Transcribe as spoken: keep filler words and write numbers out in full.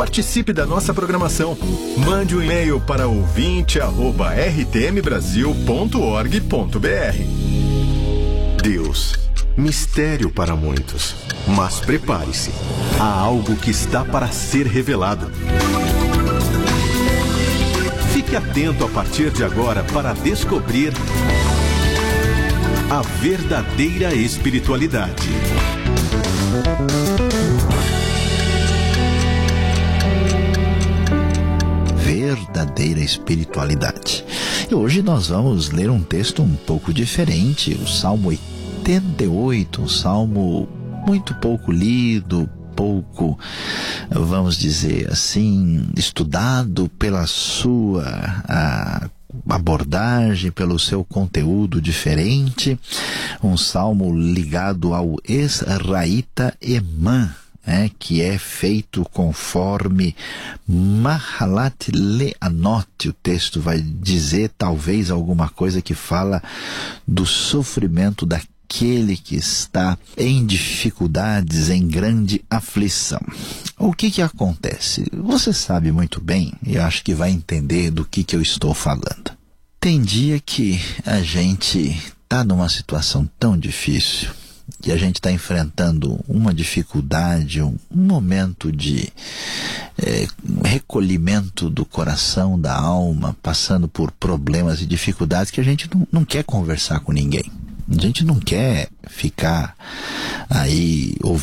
Participe da nossa programação. Mande um e-mail para ouvinte arroba r t m brasil ponto org ponto b r. Deus, mistério para muitos, mas prepare-se, há algo que está para ser revelado. Fique atento a partir de agora para descobrir a verdadeira espiritualidade. Verdadeira espiritualidade. E hoje nós vamos ler um texto um pouco diferente, o Salmo oitenta e oito, um salmo muito pouco lido, pouco, vamos dizer assim, estudado pela sua a, abordagem, pelo seu conteúdo diferente, um salmo ligado ao Esraíta Emã, É, que é feito conforme Mahalat Leanot. O texto vai dizer talvez alguma coisa que fala do sofrimento daquele que está em dificuldades, em grande aflição. O que que acontece? Você sabe muito bem, e eu acho que vai entender do que que eu estou falando. Tem dia que a gente está numa situação tão difícil, que a gente está enfrentando uma dificuldade, um, um momento de é, recolhimento do coração, da alma, passando por problemas e dificuldades que a gente não, não quer conversar com ninguém. A gente não quer ficar aí ouvindo